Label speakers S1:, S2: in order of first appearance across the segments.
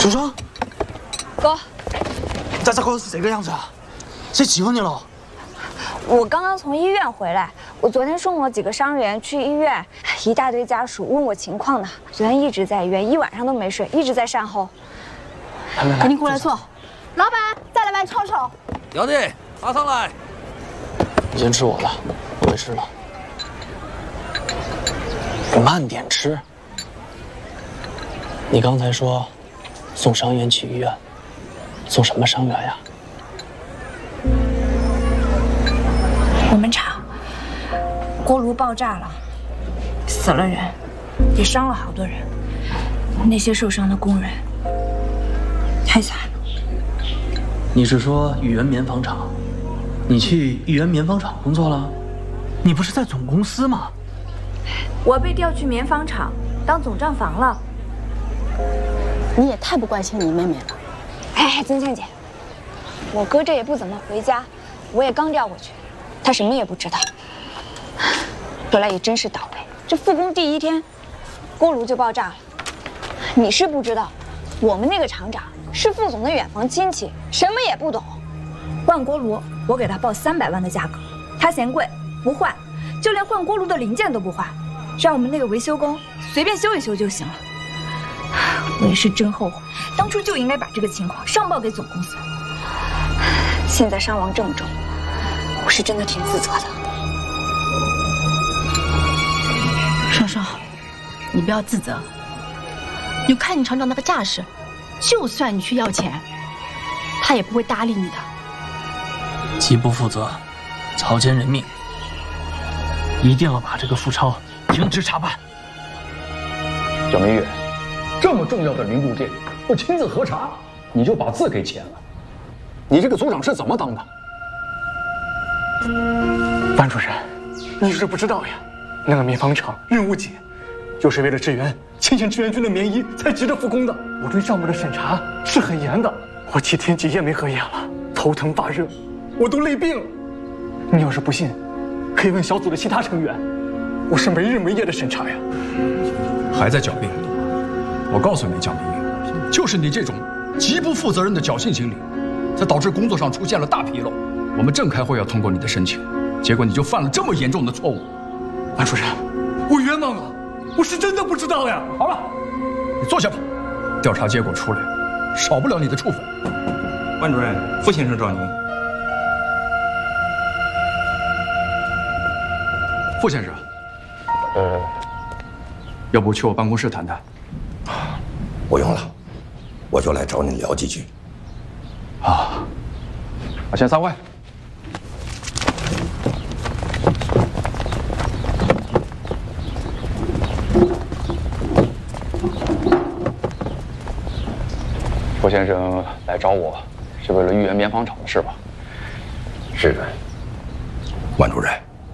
S1: 书生，
S2: 哥，
S1: 咋搞成这个样子啊？谁欺负你了？
S2: 我刚刚从医院回来，我昨天送了几个伤员去医院，一大堆家属问我情况呢。昨天一直在医院，一晚上都没睡，一直在善后。
S1: 来，
S3: 给你过来坐。老板，再来碗抄手。
S4: 要得，马上来。
S1: 你先吃我的，我没吃了。慢点吃。你刚才说送伤员去医院，送什么伤员呀？
S2: 我们厂锅炉爆炸了，死了人，也伤了好多人。那些受伤的工人太惨了。
S1: 你是说豫园棉纺厂？你去豫园棉纺厂工作了？你不是在总公司吗？
S2: 我被调去棉纺厂当总账房了。
S3: 你也太不关心你妹妹了。
S2: 哎，曾倩姐，我哥这也不怎么回家，我也刚调过去，他什么也不知道。说来也真是倒霉，这复工第1天，锅炉就爆炸了。你是不知道，我们那个厂长是副总的远房亲戚，什么也不懂。换锅炉，我给他报300万的价格，他嫌贵不换，就连换锅炉的零件都不换，让我们那个维修工随便修一修就行了。我也是真后悔，当初就应该把这个情况上报给总公司。现在伤亡这么重，我是真的挺自责的。
S3: 双双，你不要自责。你看你厂长那个架势，就算你去要钱，他也不会搭理你的。
S1: 既不负责，草菅人命，一定要把这个付超停职查办。
S5: 小明月，这么重要的零部件，不亲自核查，你就把字给签了，你这个组长是怎么当的？
S6: 班主任，你是不知道呀，那个棉纺厂任务紧，就是为了支援前线志愿军的棉衣才急着复工的。我对项目的审查是很严的，我几天几夜没合眼了，头疼发热，我都累病了。你要是不信，可以问小组的其他成员，我是没日没夜的审查呀。
S5: 还在狡辩？我告诉你，蒋明月，就是你这种极不负责任的侥幸心理，才导致工作上出现了大纰漏。我们正开会要通过你的申请，结果你就犯了这么严重的错误。
S6: 班主任，我冤枉了，我是真的不知道呀。
S5: 好了，你坐下吧。调查结果出来，少不了你的处分。
S7: 班主任，傅先生找您。
S5: 傅先生，要不去我办公室谈谈？
S8: 不用了，我就来找你聊几句。
S5: 啊，我先散会。傅先生来找我，是为了豫园棉纺厂的事吧？
S8: 是的，万主任，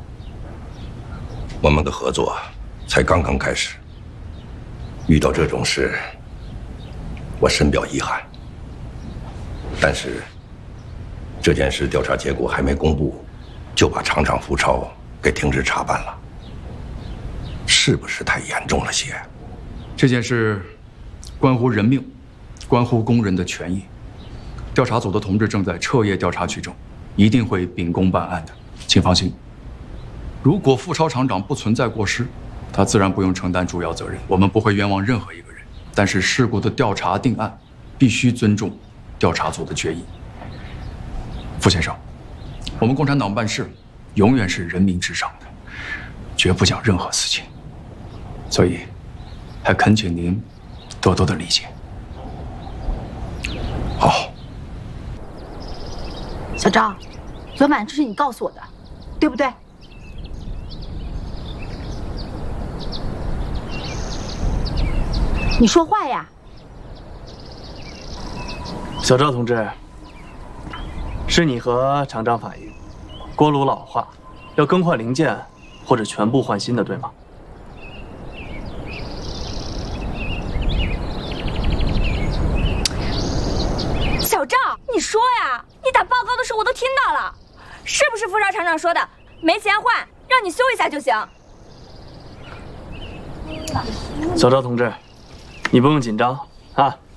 S8: 我们的合作才刚刚开始，遇到这种事，我深表遗憾。但是这件事调查结果还没公布，就把厂长付超给停职查办了，是不是太严重了些？
S5: 这件事关乎人命，关乎工人的权益。调查组的同志正在彻夜调查取证，一定会秉公办案的，请放心。如果付超厂长不存在过失，他自然不用承担主要责任，我们不会冤枉任何一个人。但是事故的调查定案，必须尊重调查组的决议。傅先生，我们共产党办事永远是人民至上的，绝不讲任何私情，所以还恳请您多多的理解。
S8: 好。
S3: 小赵，昨晚这是你告诉我的，对不对？你说话呀！
S1: 小赵同志，是你和厂长反映，锅炉老化，要更换零件或者全部换新的，对吗？
S2: 小赵，你说呀，你打报告的时候我都听到了，是不是副超厂长说的，没钱换，让你修一下就行？
S1: 小赵同志，你不用紧张啊，